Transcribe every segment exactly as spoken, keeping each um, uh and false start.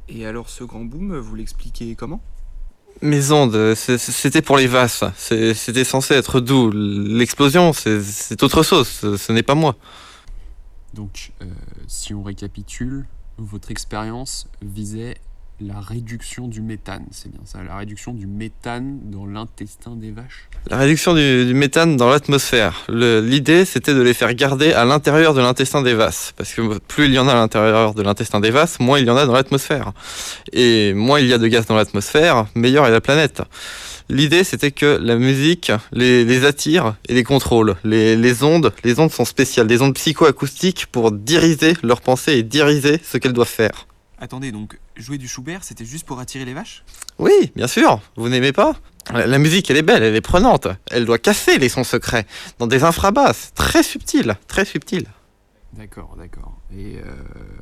Et alors ce grand boom, vous l'expliquez comment ? Mes ondes, c'est- c'était pour les vasses. C'est- C'était censé être doux. L'explosion, c'est c'est autre chose. Ce, ce n'est pas moi. Donc, euh, si on récapitule, votre expérience visait la réduction du méthane, c'est bien ça, la réduction du méthane dans l'intestin des vaches. La réduction du, du méthane dans l'atmosphère. Le- L'idée, c'était de les faire garder à l'intérieur de l'intestin des vasses. Parce que plus il y en a à l'intérieur de l'intestin des vasses, moins il y en a dans l'atmosphère. Et moins il y a de gaz dans l'atmosphère, meilleure est la planète. L'idée, c'était que la musique les, les attire et les contrôle. Les, les ondes, les ondes sont spéciales, des ondes psychoacoustiques pour diriger leurs pensées et diriger ce qu'elles doivent faire. Attendez, donc jouer du Schubert, c'était juste pour attirer les vaches ? Oui, bien sûr, vous n'aimez pas ? La, la musique, elle est belle, elle est prenante. Elle doit casser les sons secrets dans des infrabasses, très subtiles, très subtiles. D'accord, d'accord. Et, euh,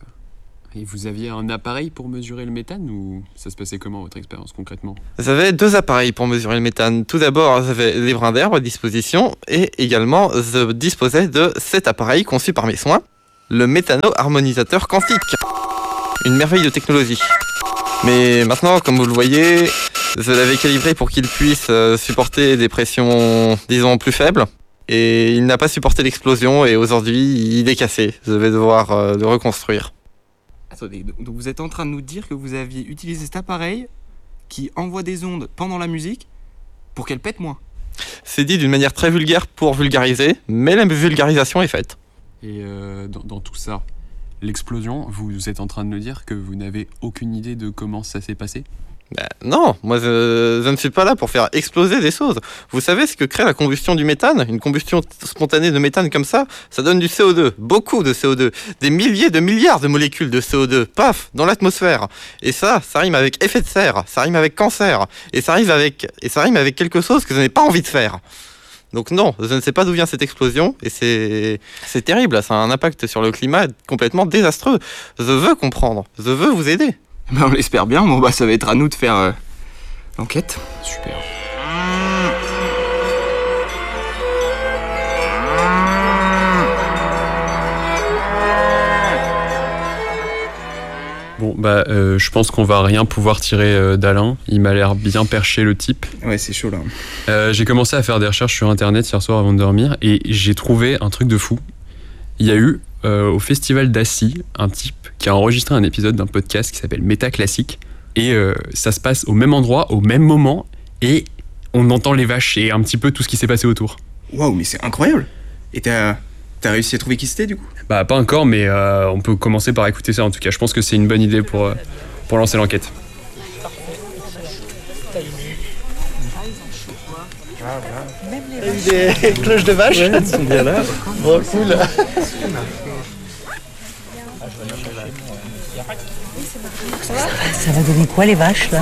et vous aviez un appareil pour mesurer le méthane ou ça se passait comment votre expérience concrètement ? J'avais deux appareils pour mesurer le méthane. Tout d'abord, j'avais les brins d'herbe à disposition et également, je disposais de cet appareil conçu par mes soins, le méthano-harmonisateur quantique. Une merveille de technologie. Mais maintenant, comme vous le voyez, je l'avais calibré pour qu'il puisse euh, supporter des pressions, disons, plus faibles. Et il n'a pas supporté l'explosion et aujourd'hui, il est cassé. Je vais devoir euh, le reconstruire. Attendez, donc vous êtes en train de nous dire que vous aviez utilisé cet appareil qui envoie des ondes pendant la musique pour qu'elle pète moins ? C'est dit d'une manière très vulgaire pour vulgariser, mais la vulgarisation est faite. Et euh, dans, dans tout ça, l'explosion, vous êtes en train de nous dire que vous n'avez aucune idée de comment ça s'est passé ? Ben non, moi je, je ne suis pas là pour faire exploser des choses. Vous savez ce que crée la combustion du méthane ? Une combustion spontanée de méthane comme ça, ça donne du C O deux, beaucoup de C O deux, des milliers de milliards de molécules de C O deux, paf, dans l'atmosphère. Et ça, ça rime avec effet de serre, ça rime avec cancer, et ça rime avec, et ça rime avec quelque chose que je n'ai pas envie de faire. Donc non, je ne sais pas d'où vient cette explosion, et c'est, c'est terrible, ça a un impact sur le climat complètement désastreux. Je veux comprendre, je veux vous aider. Ben on l'espère bien, bon bah ça va être à nous de faire euh, l'enquête. Super. Bon, bah, euh, je pense qu'on va rien pouvoir tirer euh, d'Alain. Il m'a l'air bien perché, le type. Ouais, c'est chaud là. Euh, j'ai commencé à faire des recherches sur Internet hier soir avant de dormir et j'ai trouvé un truc de fou. Il y a eu, euh, au festival d'Assis, un type qui a enregistré un épisode d'un podcast qui s'appelle Méta Classique. Et euh, ça se passe au même endroit, au même moment, et on entend les vaches et un petit peu tout ce qui s'est passé autour. Waouh, mais c'est incroyable. Et t'as, t'as réussi à trouver qui c'était du coup ? Bah, pas encore, mais euh, on peut commencer par écouter ça en tout cas. Je pense que c'est une bonne idée pour, euh, pour lancer l'enquête. Des cloches de vache. Ouais, elles sont bien là. Bon, cool. Ça va donner quoi les vaches là ?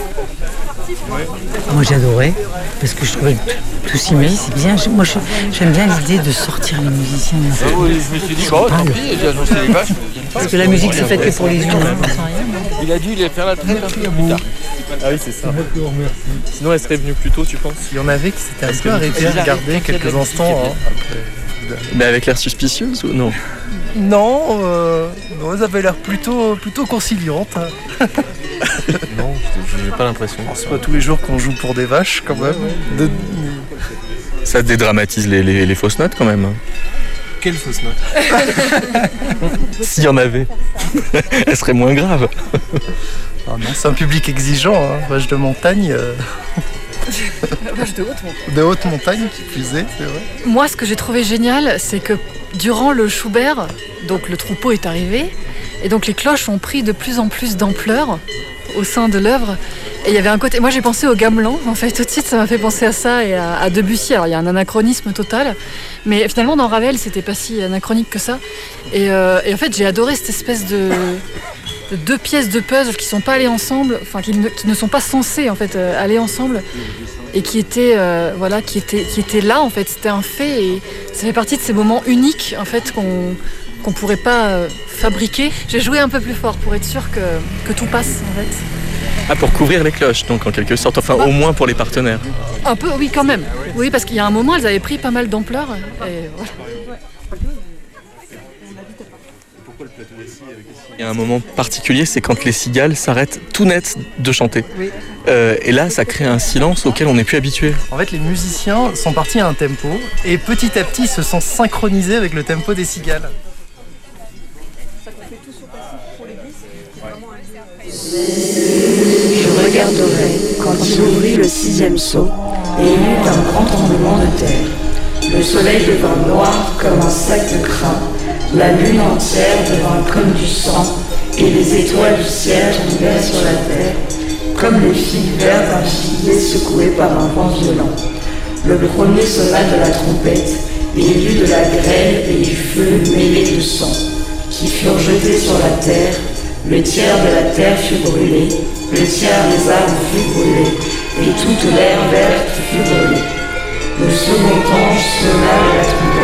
Moi j'adorais parce que je trouvais que tout s'y met, c'est bien. Moi je- j'aime bien l'idée de sortir les musiciens. de la- Je me suis dit, bon, tant pis, j'ai annoncé les vaches. Parce que la musique c'est fait que pour les humains. j'en sais rien. Il a dû les faire la traite un peu plus tard. Ah oui, c'est ça. Sinon, elle serait venue plus tôt, tu penses ? Il y en avait qui s'étaient un peu arrêtés à regarder quelques instants. hein. Mais avec l'air suspicieuse ou non ? Non, euh, non, elles avaient l'air plutôt, plutôt conciliantes. hein. Non, j'ai pas l'impression. C'est pas tous les jours qu'on joue pour des vaches quand même. De- Ça dédramatise les, les, les fausses notes quand même. Quelle fausse note. S'il y en avait, elle serait moins grave. Ah non, c'est un public exigeant, hein. Vache de montagne. euh, Vache de haute montagne. de haute montagne qui plus est, c'est vrai. Moi, ce que j'ai trouvé génial, c'est que durant le Schubert, donc le troupeau est arrivé, et donc les cloches ont pris de plus en plus d'ampleur au sein de l'œuvre. Et il y avait un côté. Moi, j'ai pensé au gamelan. En fait, tout de suite, ça m'a fait penser à ça et à, à Debussy. Alors, il y a un anachronisme total, mais finalement, dans Ravel, c'était pas si anachronique que ça. Et, euh, et en fait, j'ai adoré cette espèce de, de deux pièces de puzzle qui sont pas allées ensemble, enfin, qui ne, qui ne sont pas censées en fait euh, aller ensemble, et qui étaient, euh, voilà, qui étaient, qui étaient là. En fait, c'était un fait, et ça fait partie de ces moments uniques, en fait, qu'on qu'on pourrait pas euh, fabriquer. J'ai joué un peu plus fort pour être sûr que, que tout passe, en fait. Ah, pour couvrir les cloches, donc en quelque sorte, enfin Ouais. au moins pour les partenaires. Un peu, oui, quand même. Oui, parce qu'il y a un moment, elles avaient pris pas mal d'ampleur. Et voilà. Pourquoi le plateau Il y a un moment particulier, c'est quand les cigales s'arrêtent tout net de chanter. Oui. Euh, et là, ça crée un silence auquel on n'est plus habitué. En fait, les musiciens sont partis à un tempo et petit à petit, ils se sont synchronisés avec le tempo des cigales. Je regarderai quand il ouvrit le sixième sceau et il eut un grand tremblement de terre. Le soleil devint noir comme un sac de crin, la lune entière devint comme du sang, et les étoiles du ciel tombèrent sur la terre, comme les figues vertes d'un figuier secoué par un vent violent. Le premier sonna de la trompette, et il y eut de la grêle et du feu mêlé de sang, qui furent jetés sur la terre. Le tiers de la terre fut brûlé, le tiers des arbres fut brûlé, et toute l'herbe verte fut brûlée. Le second ange sonna de la trompette.